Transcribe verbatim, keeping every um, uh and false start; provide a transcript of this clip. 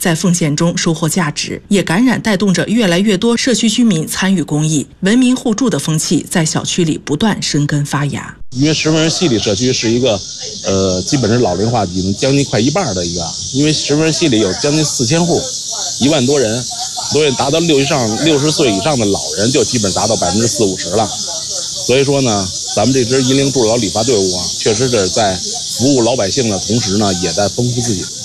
在奉献中收获价值，也感染带动着越来越多社区居民参与公益，文明互助的风气在小区里不断生根发芽。 因为石门西里社区是一个，呃，基本是老龄化已经将近快一半的一个，因为石门西里有将近四千户，一万多人，所以达到六以上六十岁以上的老人就基本达到百分之四五十了。所以说呢，咱们这支银铃助老理发队伍啊，确实是在服务老百姓的同时呢，也在丰富自己。